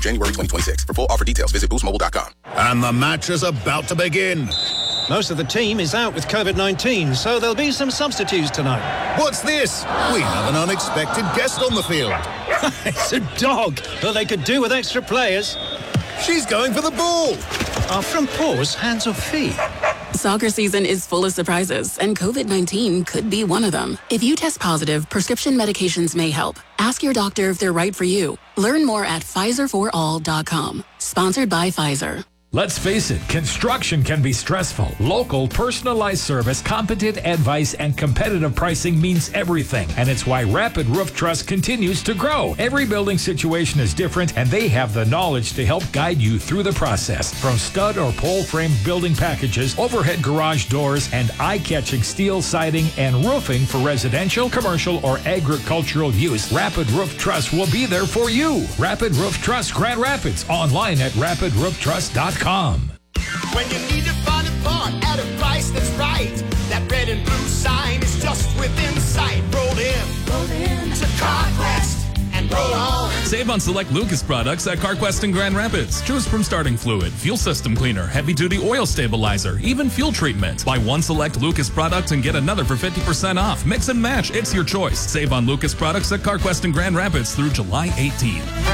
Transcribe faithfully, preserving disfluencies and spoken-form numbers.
January twenty twenty-six. For full offer details, visit boost mobile dot com. And the match is about to begin. Most of the team is out with covid nineteen, so there'll be some substitutes tonight. What's this? We have an unexpected guest on the field. It's a dog, but they could do with extra players. She's going for the ball. Are front paws hands or feet? Soccer season is full of surprises, and covid nineteen could be one of them. If you test positive, prescription medications may help. Ask your doctor if they're right for you. Learn more at Pfizer for all dot com. Sponsored by Pfizer. Let's face it, construction can be stressful. Local, personalized service, competent advice, and competitive pricing means everything. And it's why Rapid Roof Trust continues to grow. Every building situation is different, and they have the knowledge to help guide you through the process. From stud or pole frame building packages, overhead garage doors, and eye-catching steel siding and roofing for residential, commercial, or agricultural use, Rapid Roof Trust will be there for you. Rapid Roof Trust Grand Rapids, online at rapid roof trust dot com. When you need to find a part at a price that's right, that red and blue sign is just within sight. Roll in, roll in to CarQuest and roll on. Save on select Lucas products at CarQuest and Grand Rapids. Choose from starting fluid, fuel system cleaner, heavy-duty oil stabilizer, even fuel treatment. Buy one select Lucas product and get another for fifty percent off. Mix and match, it's your choice. Save on Lucas products at CarQuest and Grand Rapids through July eighteenth.